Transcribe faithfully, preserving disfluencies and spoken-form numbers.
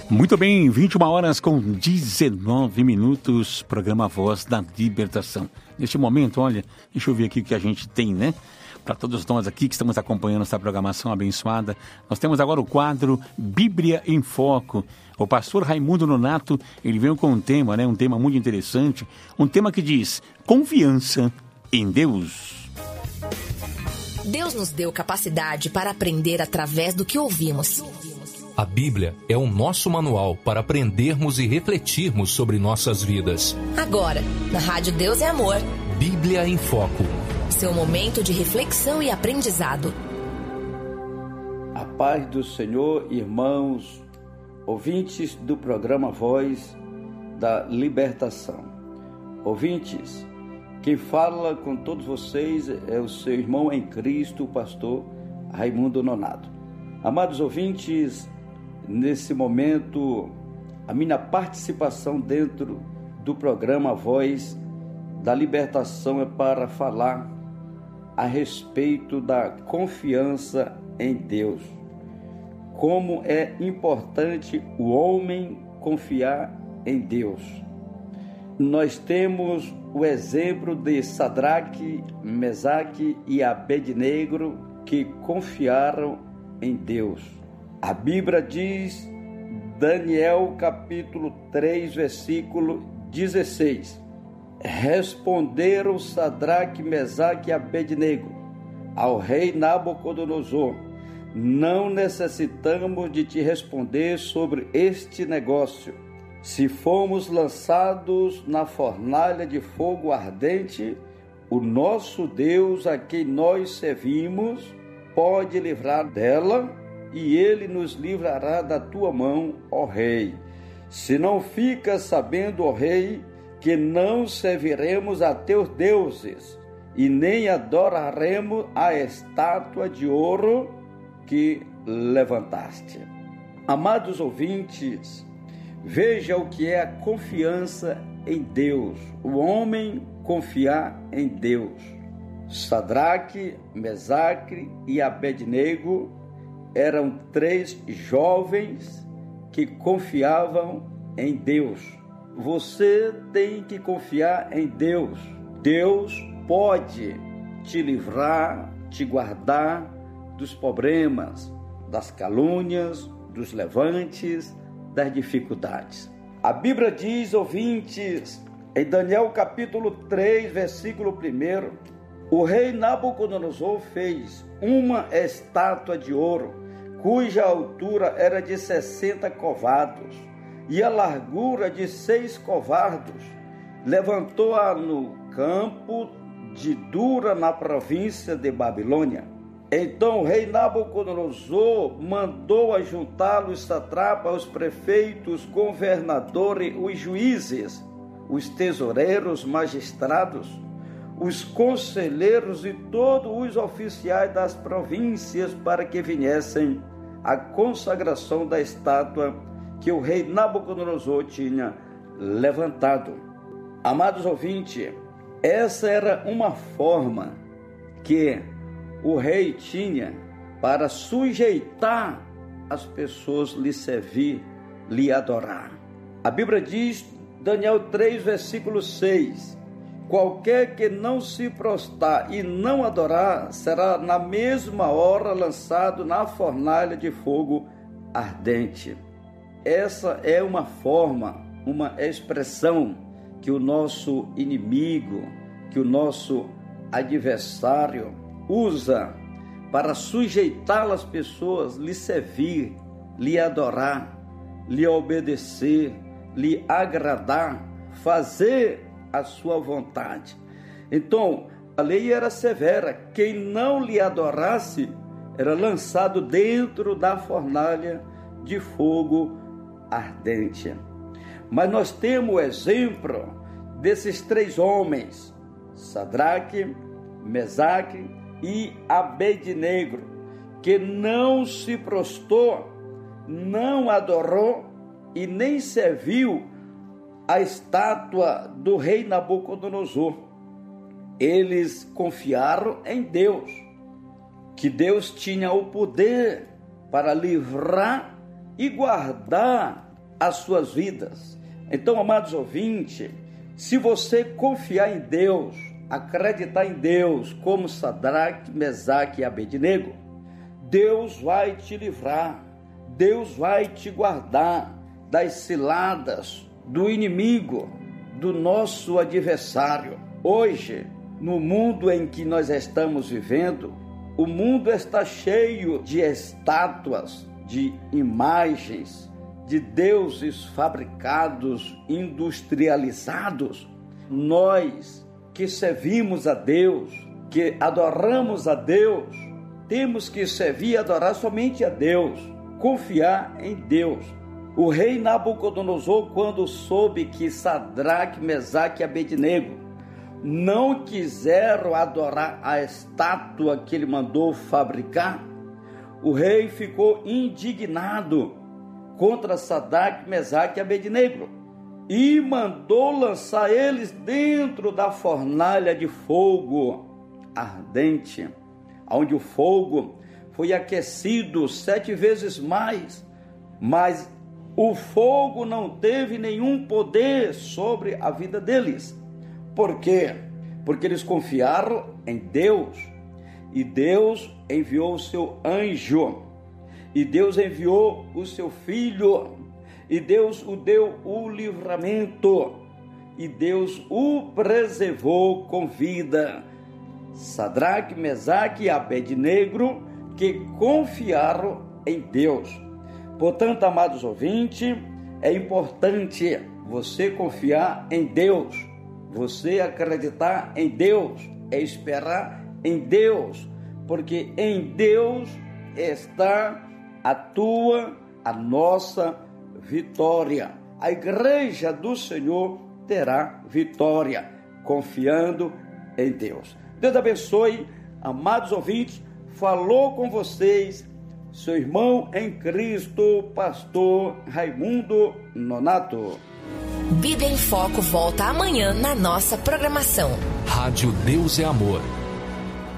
Muito bem, vinte e uma horas com dezenove minutos, programa Voz da Libertação. Neste momento, olha, deixa eu ver aqui o que a gente tem, né? Para todos nós aqui que estamos acompanhando essa programação abençoada, nós temos agora o quadro Bíblia em Foco. O pastor Raimundo Nonato, ele veio com um tema, né? Um tema muito interessante, um tema que diz confiança em Deus. Deus nos deu capacidade para aprender através do que ouvimos. A Bíblia é o nosso manual para aprendermos e refletirmos sobre nossas vidas. Agora, na Rádio Deus é Amor. Bíblia em Foco. Seu momento de reflexão e aprendizado. A paz do Senhor, irmãos, ouvintes do programa Voz da Libertação. Ouvintes, quem fala com todos vocês é o seu irmão em Cristo, o pastor Raimundo Nonato. Amados ouvintes, nesse momento, a minha participação dentro do programa Voz da Libertação é para falar a respeito da confiança em Deus. Como é importante o homem confiar em Deus. Nós temos o exemplo de Sadraque, Mesaque e Abednego que confiaram em Deus. A Bíblia diz, Daniel capítulo três, versículo dezesseis. Responderam Sadraque, Mesaque e Abednego ao rei Nabucodonosor: não necessitamos de te responder sobre este negócio. Se formos lançados na fornalha de fogo ardente, o nosso Deus, a quem nós servimos, pode livrar dela, e ele nos livrará da tua mão, ó rei. Se não ficas sabendo, ó rei, que não serviremos a teus deuses, e nem adoraremos a estátua de ouro que levantaste. Amados ouvintes, veja o que é a confiança em Deus, o homem confiar em Deus. Sadraque, Mesaque e Abednego eram três jovens que confiavam em Deus. Você tem que confiar em Deus. Deus pode te livrar, te guardar dos problemas, das calúnias, dos levantes, das dificuldades. A Bíblia diz, ouvintes, em Daniel capítulo três, versículo um, o rei Nabucodonosor fez uma estátua de ouro, cuja altura era de sessenta covados e a largura de seis covados. Levantou-a no campo de Dura, na província de Babilônia. Então o rei Nabucodonosor mandou ajuntar os satrapas, os prefeitos, os governadores, os juízes, os tesoureiros, magistrados, os conselheiros e todos os oficiais das províncias para que viessem à consagração da estátua que o rei Nabucodonosor tinha levantado. Amados ouvintes, essa era uma forma que o rei tinha para sujeitar as pessoas, lhe servir, lhe adorar. A Bíblia diz, Daniel três, versículo seis, qualquer que não se prostrar e não adorar, será na mesma hora lançado na fornalha de fogo ardente. Essa é uma forma, uma expressão que o nosso inimigo, que o nosso adversário usa para sujeitar as pessoas, lhe servir, lhe adorar, lhe obedecer, lhe agradar, fazer a sua vontade. Então, a lei era severa. Quem não lhe adorasse era lançado dentro da fornalha de fogo ardente. Mas nós temos o exemplo desses três homens, Sadraque, Mesaque e Abednego, que não se prostrou, não adorou e nem serviu a estátua do rei Nabucodonosor. Eles confiaram em Deus, que Deus tinha o poder para livrar e guardar as suas vidas. Então, amados ouvintes, se você confiar em Deus, acreditar em Deus, como Sadraque, Mesaque e Abednego, Deus vai te livrar, Deus vai te guardar das ciladas do inimigo, do nosso adversário. Hoje, no mundo em que nós estamos vivendo, o mundo está cheio de estátuas, de imagens, de deuses fabricados, industrializados. Nós que servimos a Deus, que adoramos a Deus, temos que servir e adorar somente a Deus, confiar em Deus. O rei Nabucodonosor, quando soube que Sadraque, Mesaque e Abednego não quiseram adorar a estátua que ele mandou fabricar, o rei ficou indignado contra Sadraque, Mesaque e Abednego e mandou lançar eles dentro da fornalha de fogo ardente, onde o fogo foi aquecido sete vezes mais, mas o fogo não teve nenhum poder sobre a vida deles. Por quê? Porque eles confiaram em Deus, e Deus enviou o seu anjo, e Deus enviou o seu filho, e Deus o deu o livramento, e Deus o preservou com vida. Sadraque, Mesaque e Abednego, que confiaram em Deus. Portanto, amados ouvintes, é importante você confiar em Deus, você acreditar em Deus, é esperar em Deus, porque em Deus está a tua, a nossa vitória. A igreja do Senhor terá vitória, confiando em Deus. Deus abençoe, amados ouvintes. Falou com vocês seu irmão em Cristo, pastor Raimundo Nonato. Bíblia em Foco volta amanhã na nossa programação. Rádio Deus é Amor.